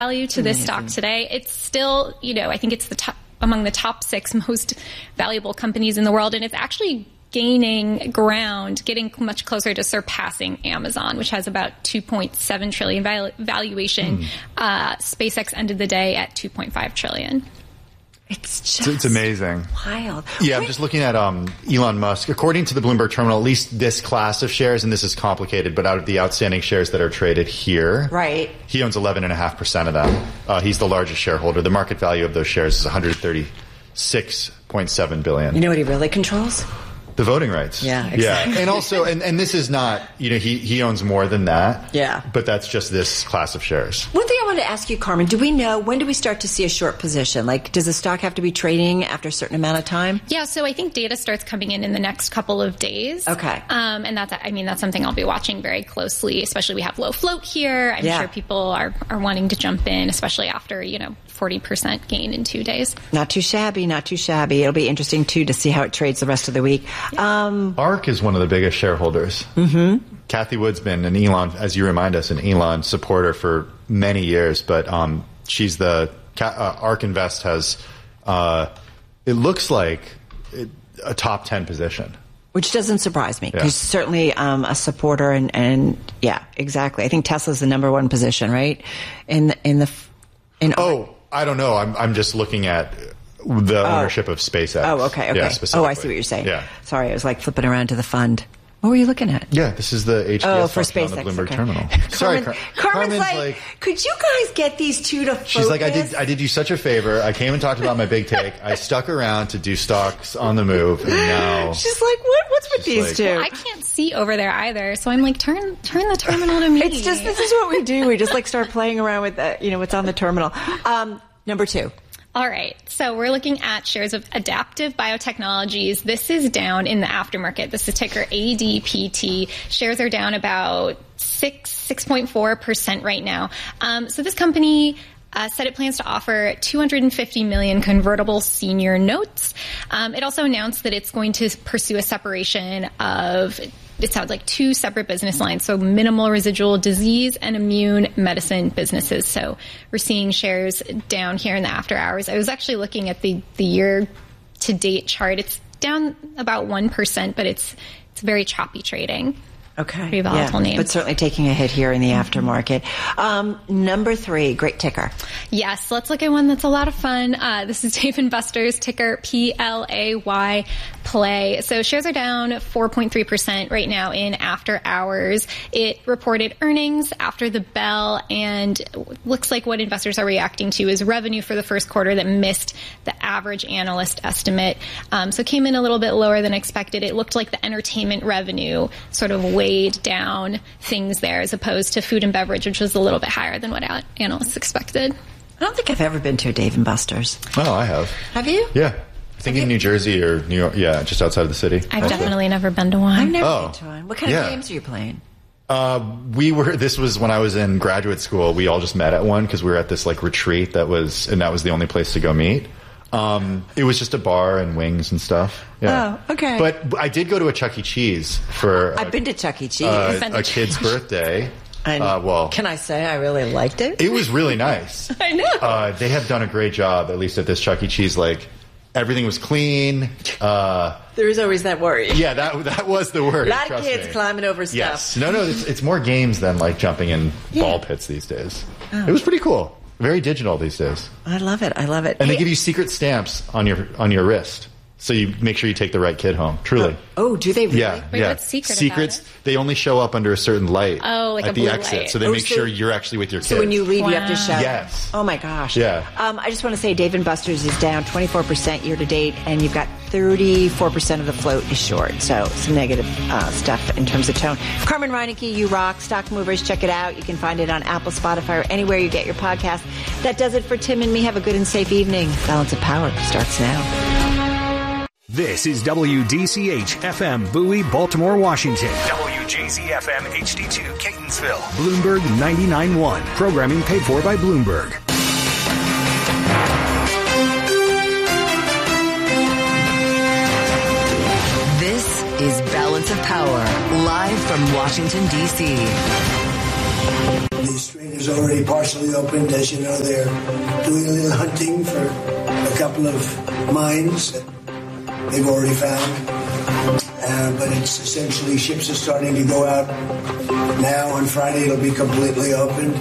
value to this stock today. It's still, I think it's among the top 6 most valuable companies in the world, and it's actually gaining ground, getting much closer to surpassing Amazon, which has about $2.7 trillion valuation. SpaceX ended the day at $2.5 trillion. It's amazing. Wild. Yeah, I'm just looking at Elon Musk. According to the Bloomberg Terminal, at least this class of shares, and this is complicated, but out of the outstanding shares that are traded here, right, he owns 11.5% of them. He's the largest shareholder. The market value of those shares is $136.7 billion. You know what he really controls? The voting rights. Yeah, exactly. Yeah. And also, and this is not, he owns more than that. Yeah. But that's just this class of shares. One thing I wanted to ask you, Carmen, do we know, when do we start to see a short position? Like, does the stock have to be trading after a certain amount of time? Yeah, so I think data starts coming in the next couple of days. Okay. And that's something I'll be watching very closely, especially we have low float here. I'm sure people are wanting to jump in, especially after, 40% gain in 2 days. Not too shabby, not too shabby. It'll be interesting, too, to see how it trades the rest of the week. Yeah. ARK is one of the biggest shareholders. Mm-hmm. Kathy Wood's been an Elon, as you remind us, an Elon supporter for many years, but she's the ARK Invest has, it looks like a top 10 position. Which doesn't surprise me, because certainly a supporter and yeah, exactly. I think Tesla's the number 1 position, right? I don't know. I'm just looking at the ownership of SpaceX. Oh, okay. Yeah, I see what you're saying. Yeah. Sorry, I was like flipping around to the fund. What were you looking at? Yeah, this is the HDS for function SpaceX, on the Bloomberg okay. Terminal. Sorry, Carmen's like, could you guys get these two to focus? She's like, I did you such a favor. I came and talked about my big take. I stuck around to do stocks on the move, and now she's like, what's with these two? Well, I can't see over there either, so I'm like, turn the terminal to me. It's just, this is what we do. We just like start playing around with what's on the terminal. Number 2. All right. So we're looking at shares of Adaptive Biotechnologies. This is down in the aftermarket. This is ticker ADPT. Shares are down about 6.4% right now. So this company said it plans to offer $250 million convertible senior notes. It also announced that it's going to pursue a separation of, it sounds like, 2 separate business lines, so minimal residual disease and immune medicine businesses. So we're seeing shares down here in the after hours. I was actually looking at the year-to-date chart. It's down about 1%, but it's very choppy trading. Okay. Pretty volatile name. But certainly taking a hit here in the aftermarket. Number 3, great ticker. Yes, let's look at one that's a lot of fun. This is Dave & Buster's, ticker PLAY, Play. So shares are down 4.3% right now in after hours. It reported earnings after the bell, and looks like what investors are reacting to is revenue for the first quarter that missed the average analyst estimate. So came in a little bit lower than expected. It looked like the entertainment revenue sort of weighed down things there, as opposed to food and beverage, which was a little bit higher than what analysts expected. I don't think I've ever been to a Dave & Buster's. Oh, I have. Have you? Yeah. I think in New Jersey or New York. Yeah, just outside of the city. I've definitely never been to one. I've never been to one. What kind of games are you playing? This was when I was in graduate school. We all just met at one because we were at this like retreat that was the only place to go meet. It was just a bar and wings and stuff. Yeah. Oh, okay. But I did go to a Chuck E. Cheese for I've been to Chuck E. Cheese. A kid's birthday. And can I say I really liked it? It was really nice. I know. They have done a great job, at least at this Chuck E. Cheese. Like, everything was clean. There is always that worry. Yeah, that was the worry. A lot of kids climbing over stuff. Yes. No, it's more games than like jumping in ball pits these days. Oh. It was pretty cool. Very digital these days. I love it. And they give you secret stamps on your wrist. So you make sure you take the right kid home. Truly. Oh, do they really? Yeah. Wait, what's secrets? They only show up under a certain light. Oh, like at a blue the exit. light. So they make sure you're actually with your kids. So when you leave, you have to shout. Yes. Oh my gosh. Yeah. I just want to say Dave & Buster's is down 24% year to date, and you've got 34% of the float is short. So some negative stuff in terms of tone. Carmen Reineke, you rock. Stock Movers, check it out. You can find it on Apple, Spotify, or anywhere you get your podcast. That does it for Tim and me. Have a good and safe evening. Balance of Power starts now. This is WDCH FM Bowie, Baltimore, Washington. WJZ FM HD2 Catonsville. Bloomberg 99.1. Programming paid for by Bloomberg. This is Balance of Power, live from Washington, D.C. is already partially opened. As you know, they're doing a little hunting for a couple of mines that they've already found. But it's essentially ships are starting to go out now. On Friday, it'll be completely opened.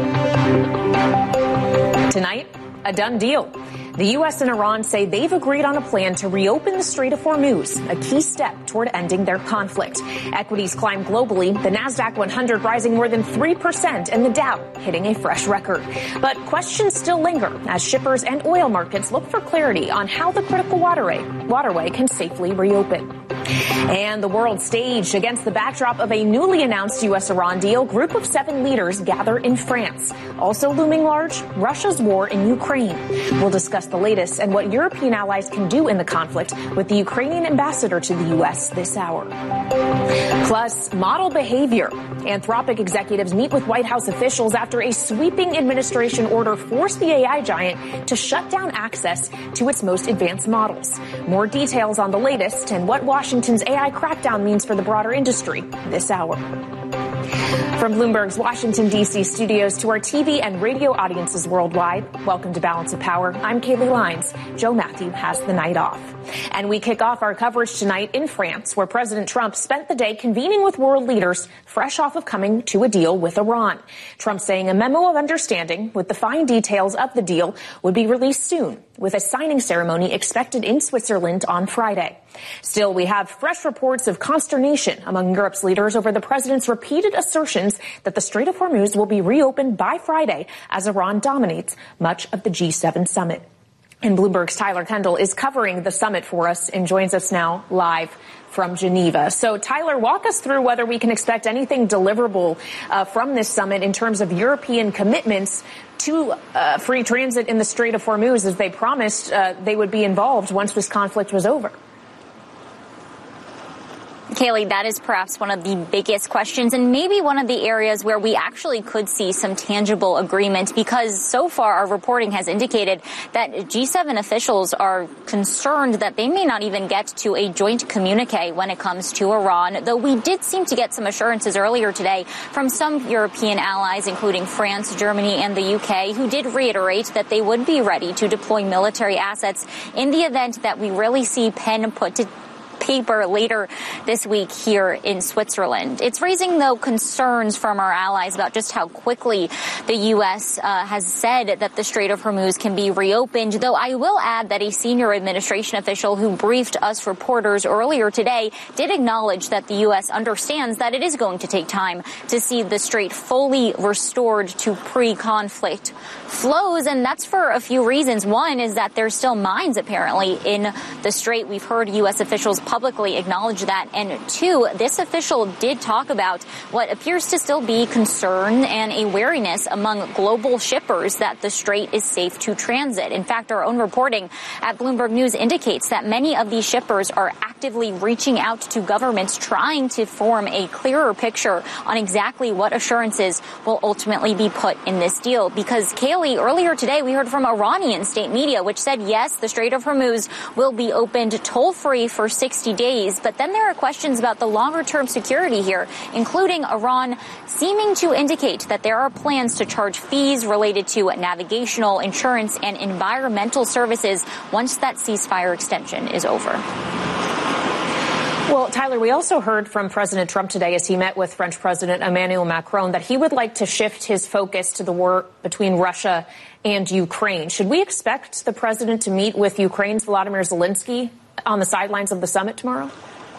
Tonight, a done deal. The U.S. and Iran say they've agreed on a plan to reopen the Strait of Hormuz, a key step toward ending their conflict. Equities climb globally, the Nasdaq 100 rising more than 3% and the Dow hitting a fresh record. But questions still linger as shippers and oil markets look for clarity on how the critical waterway can safely reopen. And the world stage against the backdrop of a newly announced U.S.-Iran deal, group of 7 leaders gather in France. Also looming large, Russia's war in Ukraine. We'll discuss the latest and what European allies can do in the conflict with the Ukrainian ambassador to the U.S. this hour. Plus, model behavior. Anthropic executives meet with White House officials after a sweeping administration order forced the AI giant to shut down access to its most advanced models. More details on the latest and what Washington's AI crackdown means for the broader industry this hour. From Bloomberg's Washington, D.C. studios to our TV and radio audiences worldwide, welcome to Balance of Power. I'm Kaylee Lyons. Joe Matthew has the night off. And we kick off our coverage tonight in France, where President Trump spent the day convening with world leaders fresh off of coming to a deal with Iran. Trump saying a memo of understanding with the fine details of the deal would be released soon, with a signing ceremony expected in Switzerland on Friday. Still, we have fresh reports of consternation among Europe's leaders over the president's repeated assertions that the Strait of Hormuz will be reopened by Friday as Iran dominates much of the G7 summit. And Bloomberg's Tyler Kendall is covering the summit for us and joins us now live from Geneva. So, Tyler, walk us through whether we can expect anything deliverable from this summit in terms of European commitments to free transit in the Strait of Hormuz, as they promised they would be involved once this conflict was over. Kaylee, that is perhaps one of the biggest questions and maybe one of the areas where we actually could see some tangible agreement, because so far our reporting has indicated that G7 officials are concerned that they may not even get to a joint communique when it comes to Iran, though we did seem to get some assurances earlier today from some European allies, including France, Germany, and the UK, who did reiterate that they would be ready to deploy military assets in the event that we really see pen put to paper later this week here in Switzerland. It's raising, though, concerns from our allies about just how quickly the U.S. Has said that the Strait of Hormuz can be reopened, though I will add that a senior administration official who briefed us reporters earlier today did acknowledge that the U.S. understands that it is going to take time to see the strait fully restored to pre-conflict flows, and that's for a few reasons. One is that there's still mines, apparently, in the strait. We've heard U.S. officials publicly acknowledge that. And two, this official did talk about what appears to still be concern and a wariness among global shippers that the strait is safe to transit. In fact, our own reporting at Bloomberg News indicates that many of these shippers are actively reaching out to governments, trying to form a clearer picture on exactly what assurances will ultimately be put in this deal. Because, Kaylee, earlier today we heard from Iranian state media, which said, yes, the Strait of Hormuz will be opened toll-free for 60 days. But then there are questions about the longer-term security here, including Iran seeming to indicate that there are plans to charge fees related to navigational, insurance, and environmental services once that ceasefire extension is over. Well, Tyler, we also heard from President Trump today as he met with French President Emmanuel Macron that he would like to shift his focus to the war between Russia and Ukraine. Should we expect the president to meet with Ukraine's Volodymyr Zelensky on the sidelines of the summit tomorrow?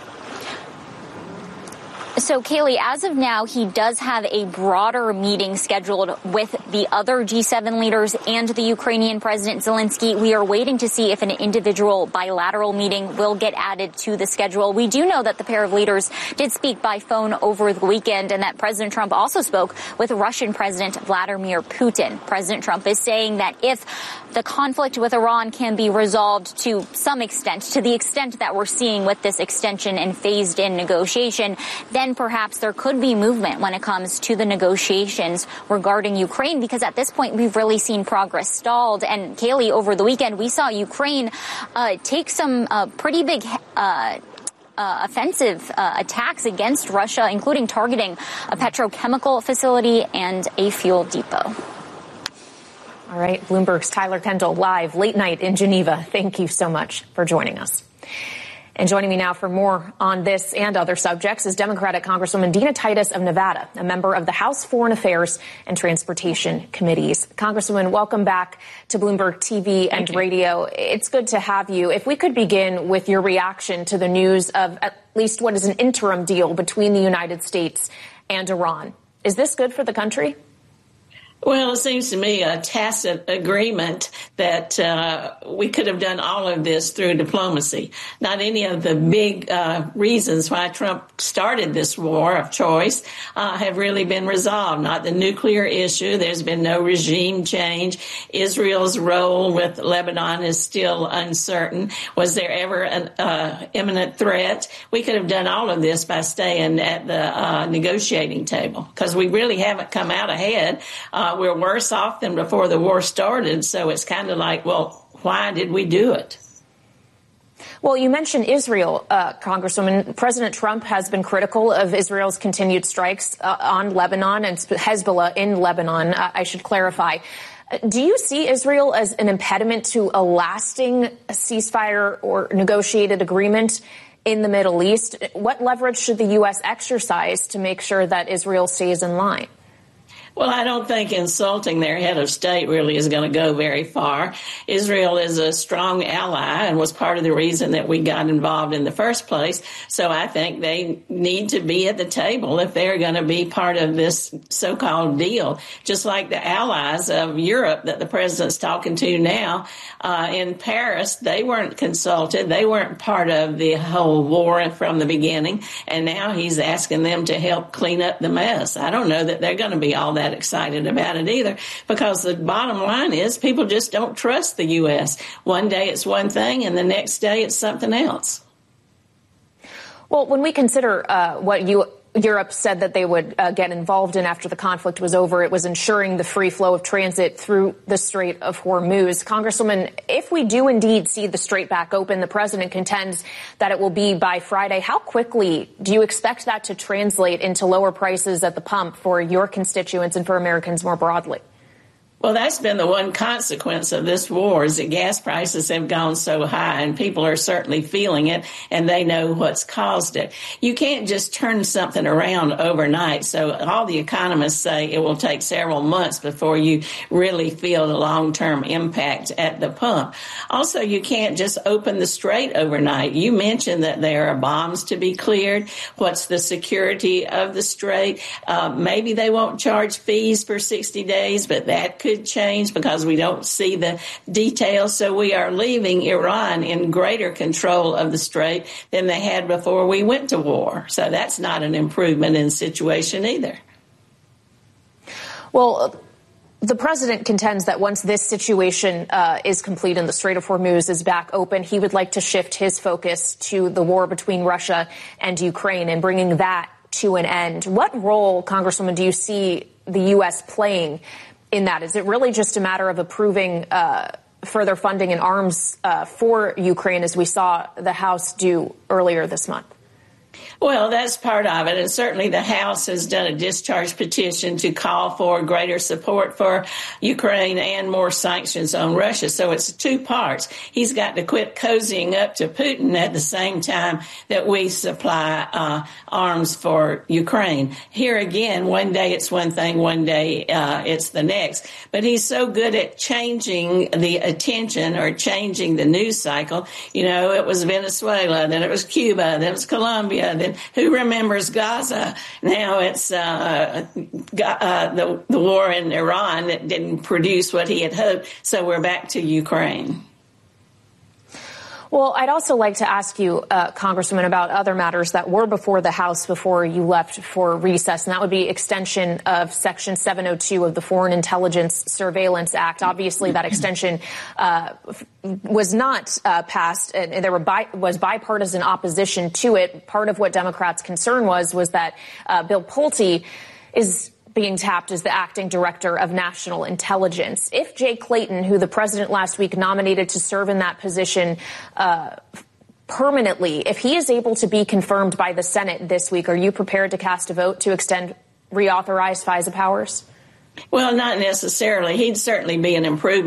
So, Kaylee, as of now, he does have a broader meeting scheduled with the other G7 leaders and the Ukrainian President Zelensky. We are waiting to see if an individual bilateral meeting will get added to the schedule. We do know that the pair of leaders did speak by phone over the weekend, and that President Trump also spoke with Russian President Vladimir Putin. President Trump is saying that if the conflict with Iran can be resolved to some extent, to the extent that we're seeing with this extension and phased-in negotiation, then perhaps there could be movement when it comes to the negotiations regarding Ukraine, because at this point we've really seen progress stalled. And Kaylee, over the weekend we saw Ukraine take some pretty big offensive attacks against Russia, including targeting a petrochemical facility and a fuel depot. All right, Bloomberg's Tyler Kendall live late night in Geneva. Thank you so much for joining us. And joining me now for more on this and other subjects is Democratic Congresswoman Dina Titus of Nevada, a member of the House Foreign Affairs and Transportation Committees. Congresswoman, welcome back to Bloomberg TV and radio. It's good to have you. If we could begin with your reaction to the news of at least what is an interim deal between the United States and Iran. Is this good for the country? Well, it seems to me a tacit agreement that we could have done all of this through diplomacy. Not any of the big reasons why Trump started this war of choice have really been resolved. Not the nuclear issue. There's been no regime change. Israel's role with Lebanon is still uncertain. Was there ever an imminent threat? We could have done all of this by staying at the negotiating table, because we really haven't come out ahead. We're worse off than before the war started. So it's kind of like, well, why did we do it? Well, you mentioned Israel, Congresswoman. President Trump has been critical of Israel's continued strikes on Lebanon and Hezbollah in Lebanon, I should clarify. Do you see Israel as an impediment to a lasting ceasefire or negotiated agreement in the Middle East? What leverage should the U.S. exercise to make sure that Israel stays in line? Well, I don't think insulting their head of state really is going to go very far. Israel is a strong ally and was part of the reason that we got involved in the first place. So I think they need to be at the table if they're going to be part of this so-called deal, just like the allies of Europe that the president's talking to now. In Paris, they weren't consulted. They weren't part of the whole war from the beginning. And now he's asking them to help clean up the mess. I don't know that they're going to be all that excited about it either, because the bottom line is people just don't trust the U.S. One day it's one thing and the next day it's something else. Well, when we consider what Europe said that they would get involved in after the conflict was over, it was ensuring the free flow of transit through the Strait of Hormuz. Congresswoman, if we do indeed see the strait back open, the president contends that it will be by Friday. How quickly do you expect that to translate into lower prices at the pump for your constituents and for Americans more broadly? Well, that's been the one consequence of this war, is that gas prices have gone so high, and people are certainly feeling it, and they know what's caused it. You can't just turn something around overnight. So all the economists say it will take several months before you really feel the long-term impact at the pump. Also, you can't just open the strait overnight. You mentioned that there are bombs to be cleared. What's the security of the strait? Maybe they won't charge fees for 60 days, but that could change because we don't see the details. So we are leaving Iran in greater control of the strait than they had before we went to war. So that's not an improvement in situation either. Well, the president contends that once this situation is complete and the Strait of Hormuz is back open, he would like to shift his focus to the war between Russia and Ukraine and bringing that to an end. What role, Congresswoman, do you see the U.S. playing in that? Is it really just a matter of approving further funding and arms for Ukraine, as we saw the House do earlier this month? Well, that's part of it. And certainly the House has done a discharge petition to call for greater support for Ukraine and more sanctions on Russia. So it's two parts. He's got to quit cozying up to Putin at the same time that we supply arms for Ukraine. Here again, one day it's one thing, one day it's the next. But he's so good at changing the attention or changing the news cycle. You know, it was Venezuela, then it was Cuba, then it was Colombia, then who remembers Gaza? Now it's the war in Iran that didn't produce what he had hoped. So we're back to Ukraine. Well, I'd also like to ask you, Congresswoman, about other matters that were before the House before you left for recess, and that would be extension of Section 702 of the Foreign Intelligence Surveillance Act. Obviously, that extension was not passed, and there was bipartisan opposition to it. Part of what Democrats' concern was that Bill Pulte is being tapped as the acting director of national intelligence. If Jay Clayton, who the president last week nominated to serve in that position, permanently. If he is able to be confirmed by the Senate this week, are you prepared to cast a vote to reauthorize FISA powers? Well, not necessarily. He'd certainly be an improvement.